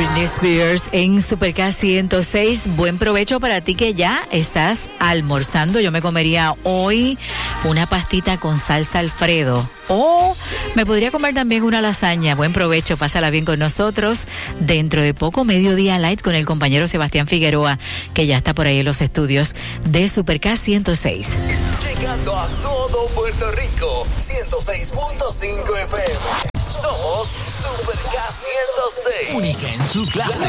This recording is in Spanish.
Britney Spears en Super K 106. Buen provecho para ti que ya estás almorzando. Yo me comería hoy una pastita con salsa Alfredo. O me podría comer también una lasaña. Buen provecho, pásala bien con nosotros. Dentro de poco, Mediodía Light con el compañero Sebastián Figueroa, que ya está por ahí en los estudios de Super K 106. Llegando a todo Puerto Rico, 106.5 FM. Somos Super K 106. Única en su clase.